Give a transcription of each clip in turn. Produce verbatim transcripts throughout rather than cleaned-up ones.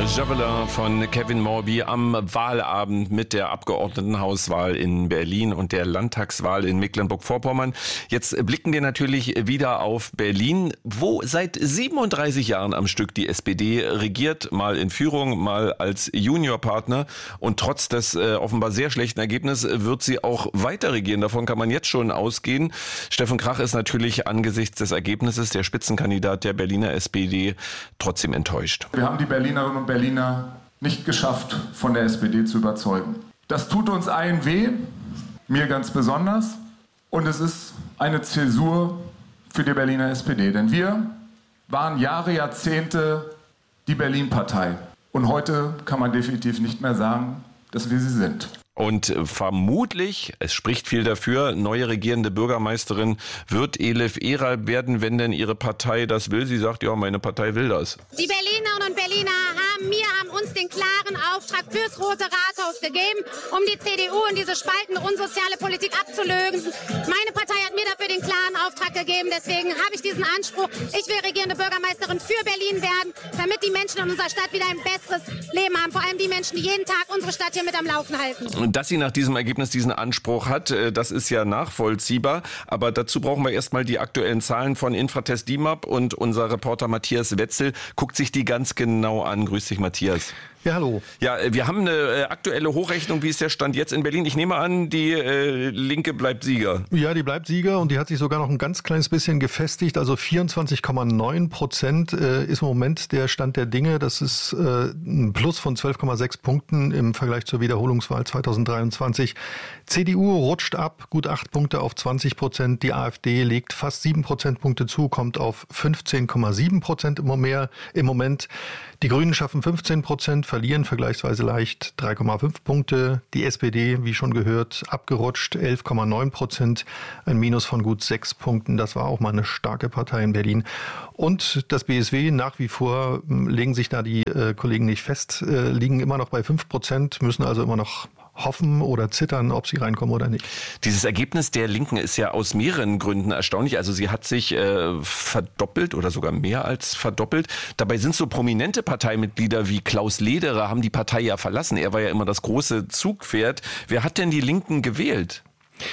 Jabbala von Kevin Morby am Wahlabend mit der Abgeordnetenhauswahl in Berlin und der Landtagswahl in Mecklenburg-Vorpommern. Jetzt blicken wir natürlich wieder auf Berlin, wo seit siebenunddreißig Jahren am Stück die S P D regiert, mal in Führung, mal als Juniorpartner. Und trotz des äh, offenbar sehr schlechten Ergebnisses wird sie auch weiter regieren. Davon kann man jetzt schon ausgehen. Steffen Krach ist natürlich angesichts des Ergebnisses der Spitzenkandidat der Berliner S P D trotzdem enttäuscht. Wir haben die Berlinerinnen und Berliner nicht geschafft, von der S P D zu überzeugen. Das tut uns allen weh, mir ganz besonders. Und es ist eine Zäsur für die Berliner S P D. Denn wir waren Jahre, Jahrzehnte die Berlin-Partei. Und heute kann man definitiv nicht mehr sagen, dass wir sie sind. Und vermutlich, es spricht viel dafür, neue regierende Bürgermeisterin wird Elif Eral werden, wenn denn ihre Partei das will. Sie sagt, ja, meine Partei will das. Die Berlinerinnen und Berliner haben mir, haben uns den klaren Auftrag fürs Rote Rathaus gegeben, um die C D U und diese spaltende, unsoziale Politik abzulösen. Meine Partei hat mir dafür den klaren Auftrag gegeben, deswegen habe ich diesen Anspruch. Ich will regierende Bürgermeisterin für Berlin werden, damit die Menschen in unserer Stadt wieder ein besseres Leben haben. Vor allem die Menschen, die jeden Tag unsere Stadt hier mit am Laufen halten. Dass sie nach diesem Ergebnis diesen Anspruch hat, das ist ja nachvollziehbar. Aber dazu brauchen wir erstmal die aktuellen Zahlen von Infratest D I M A P und unser Reporter Matthias Wetzel guckt sich die ganz genau an. Grüß dich, Matthias. Ja, hallo. Ja, wir haben eine aktuelle Hochrechnung. Wie ist der Stand jetzt in Berlin? Ich nehme an, die äh, Linke bleibt Sieger. Ja, die bleibt Sieger und die hat sich sogar noch ein ganz kleines bisschen gefestigt. Also vierundzwanzig Komma neun Prozent äh, ist im Moment der Stand der Dinge. Das ist äh, ein Plus von zwölf Komma sechs Punkten im Vergleich zur Wiederholungswahl zweitausenddreiundzwanzig. C D U rutscht ab, gut acht Punkte auf zwanzig Prozent. Die AfD legt fast sieben Prozentpunkte zu, kommt auf fünfzehn Komma sieben Prozent im Moment. Die Grünen schaffen fünfzehn Prozent, verlieren vergleichsweise leicht drei Komma fünf Punkte. Die S P D, wie schon gehört, abgerutscht elf Komma neun Prozent, ein Minus von gut sechs Punkten. Das war auch mal eine starke Partei in Berlin. Und das B S W, nach wie vor legen sich da die äh, Kollegen nicht fest, äh, liegen immer noch bei fünf Prozent, müssen also immer noch hoffen oder zittern, ob sie reinkommen oder nicht. Dieses Ergebnis der Linken ist ja aus mehreren Gründen erstaunlich. Also sie hat sich äh, verdoppelt oder sogar mehr als verdoppelt. Dabei sind so prominente Parteimitglieder wie Klaus Lederer, haben die Partei ja verlassen. Er war ja immer das große Zugpferd. Wer hat denn die Linken gewählt?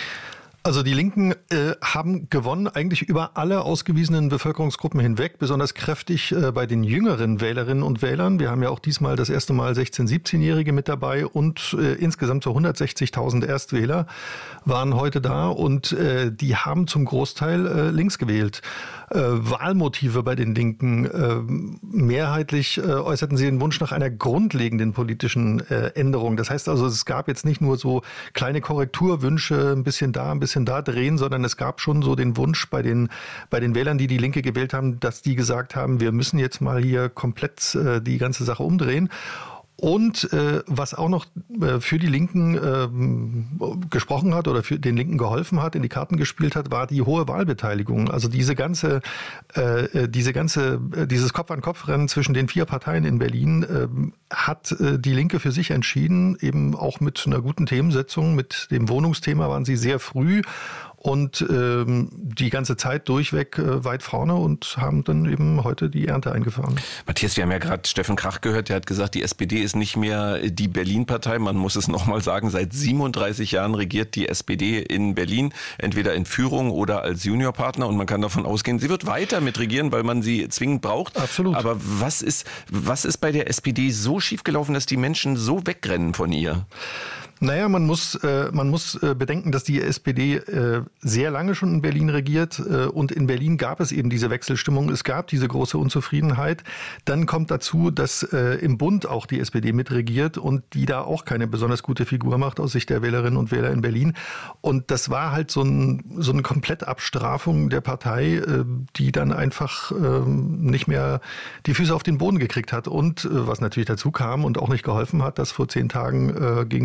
Also die Linken äh, haben gewonnen eigentlich über alle ausgewiesenen Bevölkerungsgruppen hinweg, besonders kräftig äh, bei den jüngeren Wählerinnen und Wählern. Wir haben ja auch diesmal das erste Mal sechzehn-, siebzehnjährige mit dabei und äh, insgesamt so hundertsechzigtausend Erstwähler waren heute da und äh, die haben zum Großteil äh, links gewählt. Äh, Wahlmotive bei den Linken, äh, mehrheitlich äh, äußerten sie den Wunsch nach einer grundlegenden politischen äh, Änderung. Das heißt also, es gab jetzt nicht nur so kleine Korrekturwünsche, ein bisschen da, ein bisschen da drehen, sondern es gab schon so den Wunsch bei den, bei den Wählern, die die Linke gewählt haben, dass die gesagt haben, wir müssen jetzt mal hier komplett äh, die ganze Sache umdrehen. Und äh, was auch noch äh, für die Linken äh, gesprochen hat oder für den Linken geholfen hat, in die Karten gespielt hat, war die hohe Wahlbeteiligung. Also diese ganze, äh, diese ganze, äh, dieses Kopf-an-Kopf-Rennen zwischen den vier Parteien in Berlin äh, hat äh, die Linke für sich entschieden, eben auch mit einer guten Themensetzung, mit dem Wohnungsthema waren sie sehr früh und ähm, die ganze Zeit durchweg äh, weit vorne und haben dann eben heute die Ernte eingefahren. Matthias, wir haben ja gerade Steffen Krach gehört, der hat gesagt, die S P D ist nicht mehr die Berlin-Partei. Man muss es nochmal sagen, seit siebenunddreißig Jahren regiert die S P D in Berlin, entweder in Führung oder als Juniorpartner und man kann davon ausgehen, sie wird weiter mitregieren, weil man sie zwingend braucht. Absolut. Aber was ist, was ist bei der S P D so schiefgelaufen, dass die Menschen so wegrennen von ihr? Naja, man muss, äh, man muss äh, bedenken, dass die S P D äh, sehr lange schon in Berlin regiert äh, und in Berlin gab es eben diese Wechselstimmung, es gab diese große Unzufriedenheit. Dann kommt dazu, dass äh, im Bund auch die S P D mitregiert und die da auch keine besonders gute Figur macht aus Sicht der Wählerinnen und Wähler in Berlin. Und das war halt so, ein, so eine Komplettabstrafung der Partei, äh, die dann einfach äh, nicht mehr die Füße auf den Boden gekriegt hat. Und äh, was natürlich dazu kam und auch nicht geholfen hat, dass vor zehn Tagen äh, gegen den Spitzenkandidaten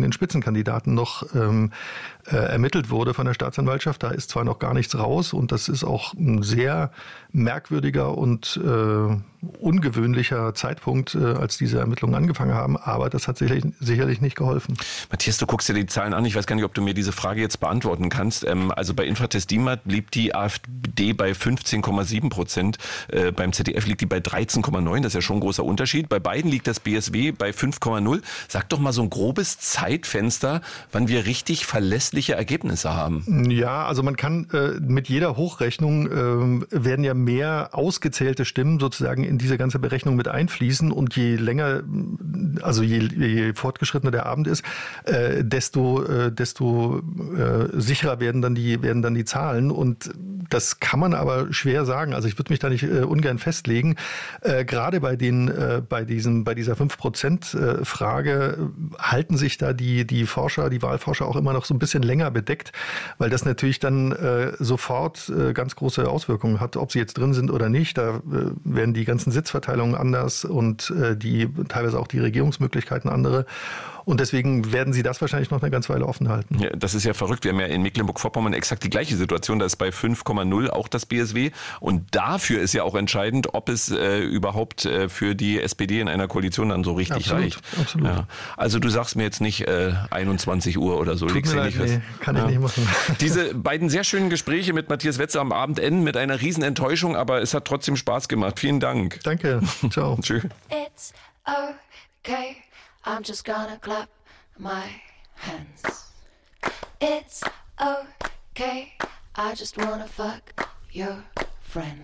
Kandidaten noch ähm, äh, ermittelt wurde von der Staatsanwaltschaft. Da ist zwar noch gar nichts raus und das ist auch ein sehr merkwürdiger und äh, ungewöhnlicher Zeitpunkt, äh, als diese Ermittlungen angefangen haben, aber das hat sicherlich, sicherlich nicht geholfen. Matthias, du guckst dir die Zahlen an. Ich weiß gar nicht, ob du mir diese Frage jetzt beantworten kannst. Ähm, also bei Infratest DIMAP liegt die AfD bei fünfzehn Komma sieben Prozent, äh, beim Z D F liegt die bei dreizehn Komma neun, das ist ja schon ein großer Unterschied. Bei beiden liegt das B S W bei fünf Komma null. Sag doch mal so ein grobes Zeitfenster, wann wir richtig verlässliche Ergebnisse haben. Ja, also man kann äh, mit jeder Hochrechnung äh, werden ja mehr ausgezählte Stimmen sozusagen in diese ganze Berechnung mit einfließen und je länger, also je, je fortgeschrittener der Abend ist, äh, desto, äh, desto äh, sicherer werden dann die, werden dann die Zahlen und das kann man aber schwer sagen. Also ich würde mich da nicht äh, ungern festlegen. Äh, gerade bei den, äh, bei diesem, bei dieser fünf Prozent äh, Frage halten sich da die, die Forscher, die Wahlforscher auch immer noch so ein bisschen länger bedeckt, weil das natürlich dann äh, sofort äh, ganz große Auswirkungen hat, ob sie jetzt drin sind oder nicht. Da äh, werden die ganzen Sitzverteilungen anders und äh, die teilweise auch die Regierungsmöglichkeiten andere. Und deswegen werden sie das wahrscheinlich noch eine ganze Weile offen halten. Ja, das ist ja verrückt. Wir haben ja in Mecklenburg-Vorpommern exakt die gleiche Situation. Da ist bei fünf Komma null auch das B S W. Und dafür ist ja auch entscheidend, ob es äh, überhaupt äh, für die S P D in einer Koalition dann so richtig absolut, reicht. Absolut. Ja. Also du sagst mir jetzt nicht äh, einundzwanzig Uhr oder so. Tut mir leid, nee, kann ich ja. nicht machen. Diese beiden sehr schönen Gespräche mit Matthias Wetzel am Abend enden mit einer riesen Enttäuschung, aber es hat trotzdem Spaß gemacht. Vielen Dank. Danke. Ciao. Tschüss. It's okay. I'm just gonna clap my hands. It's okay. I just wanna fuck your friend.